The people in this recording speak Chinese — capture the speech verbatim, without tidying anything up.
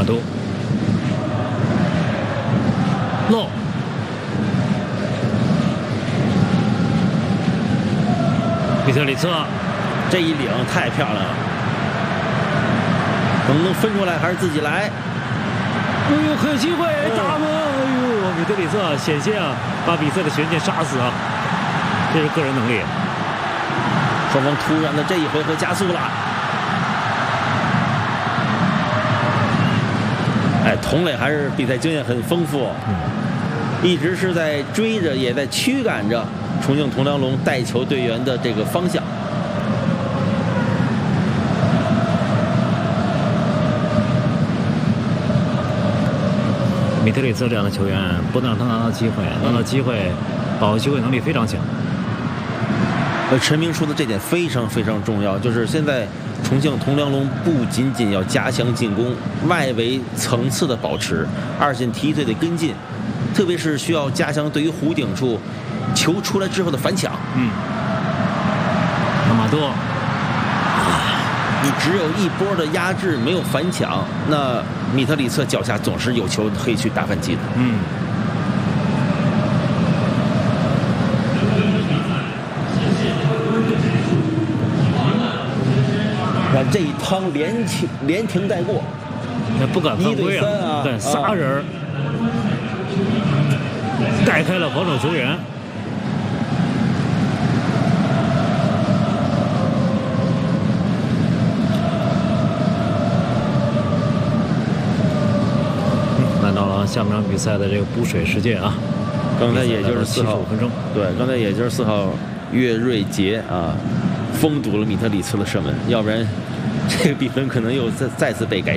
多，漏，米特里策， 这一领太漂亮了，能不能分出来还是自己来？ 哎呦，很有机会，打门！哎呦，米特里策险些啊，把比赛的悬念杀死啊！这是个人能力。 双方突然的这一回合加速了。哎，佟磊还是比赛经验很丰富，嗯，一直是在追着，也在驱赶着重庆同良龙带球队员的这个方向。 米特里策这样的球员，不能让他拿到机会，拿到机会，把握机会能力非常强。 呃，陈明说的这点非常非常重要，就是现在重庆同良龙不仅仅要加强进攻，外围层次的保持，二线梯队的跟进，特别是需要加强对于弧顶处球出来之后的反抢。 嗯，阿马多， 你只有一波的压制，没有反抢，那米特里策脚下总是有球可以去打反击的。 嗯。 看这一趟连停连停带过， 那不敢犯规啊！ 啊对，仨人带开了防守球员。来到了下半场比赛的这个补水时间啊！ 刚才也就是四号分钟， 对，刚才也就是四号岳瑞杰啊，封堵了米特里策的射门，要不然这个比分可能又再再次被改。